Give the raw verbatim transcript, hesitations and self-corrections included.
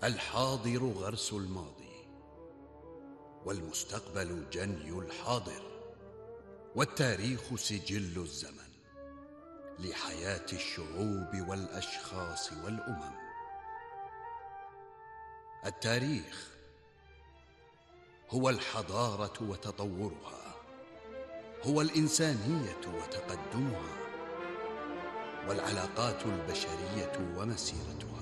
الحاضر غرس الماضي، والمستقبل جني الحاضر، والتاريخ سجل الزمن لحياة الشعوب والأشخاص والأمم. التاريخ هو الحضارة وتطورها، هو الإنسانية وتقدمها، والعلاقات البشرية ومسيرتها.